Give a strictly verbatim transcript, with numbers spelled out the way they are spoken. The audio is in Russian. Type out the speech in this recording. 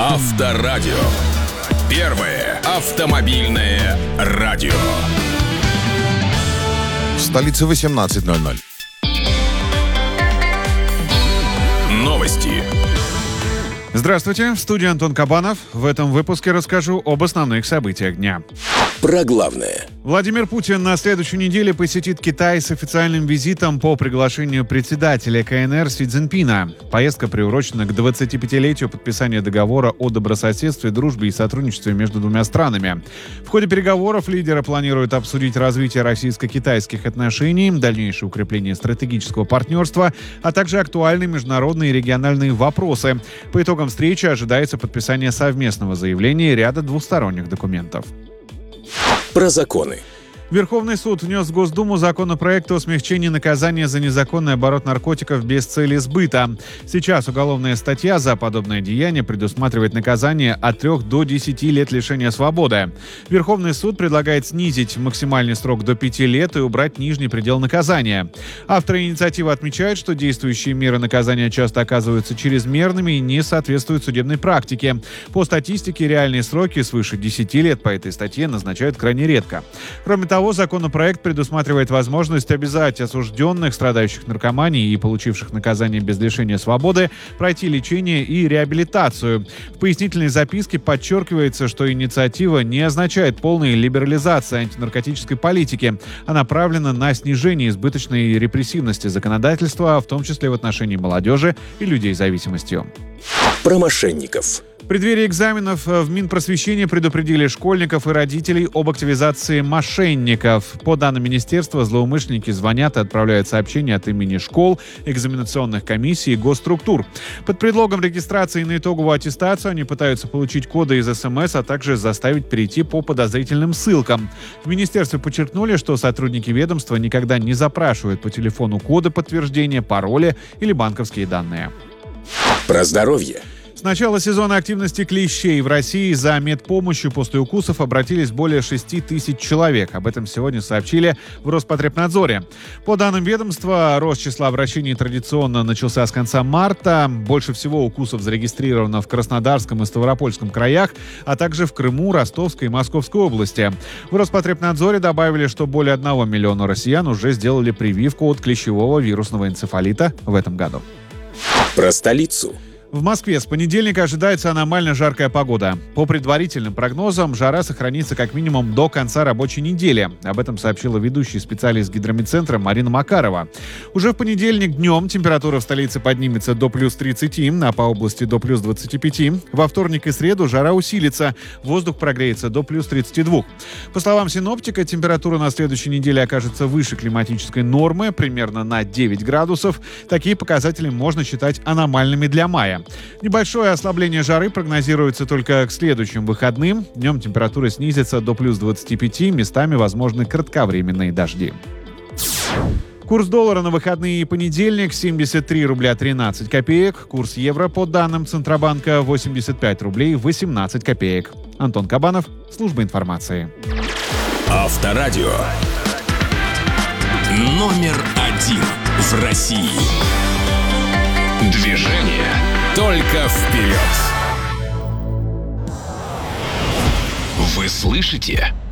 Авторадио. Первое автомобильное радио. В столице восемнадцать ноль ноль. Новости. Здравствуйте, в студии Антон Кабанов. В этом выпуске расскажу об основных событиях дня. Про главное. Владимир Путин на следующей неделе посетит Китай с официальным визитом по приглашению председателя ка эн эр Си Цзиньпина. Поездка приурочена к двадцатипятилетию подписания договора о добрососедстве, дружбе и сотрудничестве между двумя странами. В ходе переговоров лидеры планируют обсудить развитие российско-китайских отношений, дальнейшее укрепление стратегического партнерства, а также актуальные международные и региональные вопросы. По итогам встречи ожидается подписание совместного заявления и ряда двусторонних документов. Про законы. Верховный суд внес в Госдуму законопроект о смягчении наказания за незаконный оборот наркотиков без цели сбыта. Сейчас уголовная статья за подобное деяние предусматривает наказание от трёх до десяти лет лишения свободы. Верховный суд предлагает снизить максимальный срок до пяти лет и убрать нижний предел наказания. Авторы инициативы отмечают, что действующие меры наказания часто оказываются чрезмерными и не соответствуют судебной практике. По статистике, реальные сроки свыше десяти лет по этой статье назначают крайне редко. Кроме того, законопроект предусматривает возможность обязать осужденных, страдающих наркоманией и получивших наказание без лишения свободы, пройти лечение и реабилитацию. В пояснительной записке подчеркивается, что инициатива не означает полной либерализации антинаркотической политики, а направлена на снижение избыточной репрессивности законодательства, в том числе в отношении молодежи и людей с зависимостью. Про мошенников. В преддверии экзаменов в Минпросвещения предупредили школьников и родителей об активизации мошенников. По данным министерства, злоумышленники звонят и отправляют сообщения от имени школ, экзаменационных комиссий и госструктур. Под предлогом регистрации на итоговую аттестацию они пытаются получить коды из эс эм эс, а также заставить перейти по подозрительным ссылкам. В министерстве подчеркнули, что сотрудники ведомства никогда не запрашивают по телефону коды подтверждения, пароли или банковские данные. Про здоровье. С начала сезона активности клещей в России за медпомощью после укусов обратились более шести тысяч человек. Об этом сегодня сообщили в Роспотребнадзоре. По данным ведомства, рост числа обращений традиционно начался с конца марта. Больше всего укусов зарегистрировано в Краснодарском и Ставропольском краях, а также в Крыму, Ростовской и Московской области. В Роспотребнадзоре добавили, что более одного миллиона россиян уже сделали прививку от клещевого вирусного энцефалита в этом году. Про столицу. В Москве с понедельника ожидается аномально жаркая погода. По предварительным прогнозам, жара сохранится как минимум до конца рабочей недели. Об этом сообщила ведущий специалист гидромедцентра Марина Макарова. Уже в понедельник днем температура в столице поднимется до плюс тридцати, а по области до плюс двадцати пяти. Во вторник и среду жара усилится. Воздух прогреется до плюс тридцати двух. По словам синоптика, температура на следующей неделе окажется выше климатической нормы, примерно на девять градусов. Такие показатели можно считать аномальными для мая. Небольшое ослабление жары прогнозируется только к следующим выходным. Днем температура снизится до плюс двадцати пяти, местами возможны кратковременные дожди. Курс доллара на выходные и понедельник семьдесят три рубля тринадцать копеек. Курс евро по данным Центробанка восемьдесят пять рублей восемнадцать копеек. Антон Кабанов, служба информации. Авторадио. Номер один в России. Движение только вперед. Вы слышите?